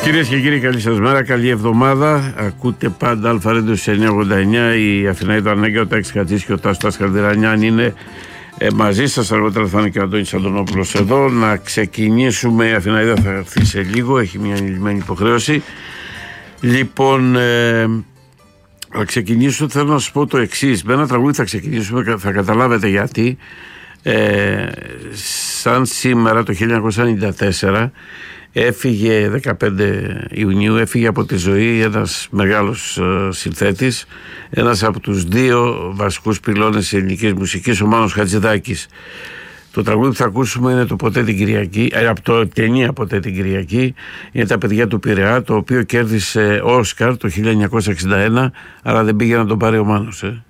Κυρίες και κύριοι, καλή σας μέρα, καλή εβδομάδα. Ακούτε πάντα Αλφα Ρέντιο 989. Η Αθηναίδα Ανέγκα, ο Τάκης Χατζής και ο Τάσος Καρδερανιάν είναι μαζί σας. Αργότερα θα είναι και ο Αντώνης Αντωνόπουλος εδώ. Να ξεκινήσουμε. Η Αθηναίδα θα έρθει σε λίγο, έχει μια ανηλυμένη υποχρέωση. Λοιπόν, θα ξεκινήσω. Θέλω να σας πω το εξής. Με ένα τραγούδι θα ξεκινήσουμε, θα καταλάβετε γιατί. Σαν σήμερα το 1994 έφυγε 15 Ιουνίου, έφυγε από τη ζωή ένας μεγάλος συνθέτης, ένας από τους δύο βασικούς πυλώνες της ελληνικής μουσικής, ο Μάνος Χατζηδάκης. Το τραγούδι που θα ακούσουμε είναι το Ποτέ την Κυριακή, από το ταινία Ποτέ την Κυριακή. Είναι τα παιδιά του Πειραιά, το οποίο κέρδισε Όσκαρ το 1961, αλλά δεν πήγε να τον πάρει ο Μάνος.